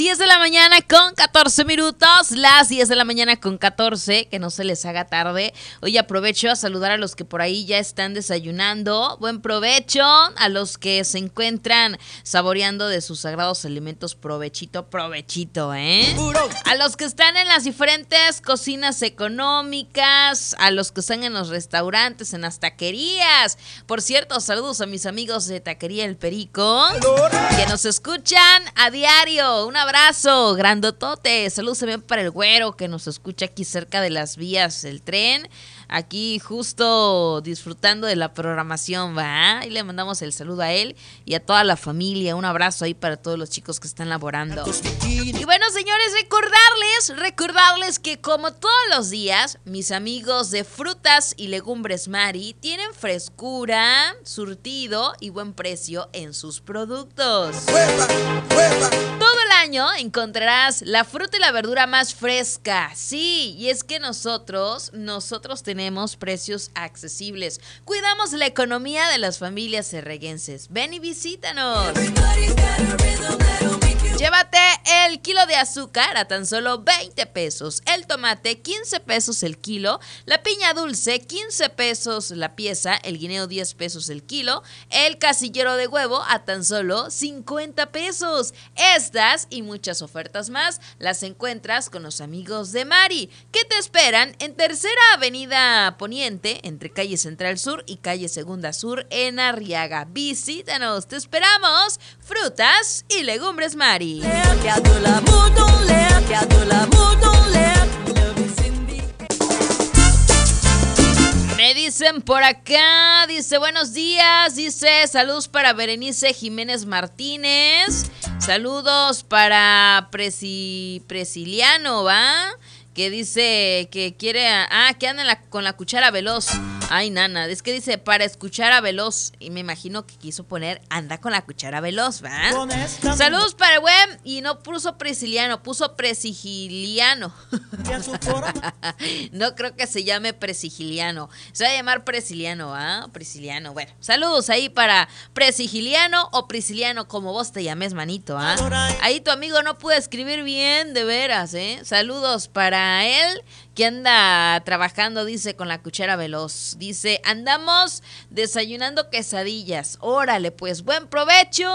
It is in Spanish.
10 de la mañana con 14 minutos, las 10 de la mañana con 14, que no se les haga tarde. Hoy aprovecho a saludar a los que por ahí ya están desayunando. Buen provecho. A los que se encuentran saboreando de sus sagrados alimentos, provechito, ¿eh? A los que están en las diferentes cocinas económicas, a los que están en los restaurantes, en las taquerías. Por cierto, saludos a mis amigos de Taquería El Perico, que nos escuchan a diario. Un abrazo grandotote. Saludos también para el güero, que nos escucha aquí cerca de las vías del tren. Aquí justo disfrutando de la programación, ¿va? Y le mandamos el saludo a él y a toda la familia. Un abrazo ahí para todos los chicos que están laborando. Y bueno, señores, recordarles que como todos los días, mis amigos de Frutas y Legumbres Mari tienen frescura, surtido y buen precio en sus productos. Todo el año encontrarás la fruta y la verdura más fresca. Sí, y es que nosotros tenemos precios accesibles. Cuidamos la economía de las familias serreguenses. Ven y visítanos. Llévate el kilo de azúcar a tan solo 20 pesos, el tomate 15 pesos el kilo, la piña dulce 15 pesos la pieza, el guineo 10 pesos el kilo, el casillero de huevo a tan solo 50 pesos. Estas y muchas ofertas más las encuentras con los amigos de Mari, que te esperan en Tercera Avenida Poniente, entre calle Central Sur y calle Segunda Sur en Arriaga. Visítanos, te esperamos. Frutas y Legumbres Mari. Me dicen por acá, dice buenos días, dice saludos para Berenice Jiménez Martínez, saludos para Presiliano, ¿va? Que dice que quiere, que anda con la cuchara veloz. Ay, nana, es que dice para escuchar a Veloz. Y me imagino que quiso poner anda con la cuchara veloz, ¿va? Saludos para el web. Y no puso Presiliano, puso Presigiliano. No creo que se llame Presigiliano. Se va a llamar Presiliano, ¿ah? Presiliano. Bueno, saludos ahí para Presigiliano o Prisiliano, como vos te llames, manito, ¿ah? Ahí tu amigo no pudo escribir bien, de veras, ¿eh? Saludos para él, que anda trabajando, dice, con la cuchara veloz. Dice, andamos desayunando quesadillas. Órale, pues, buen provecho.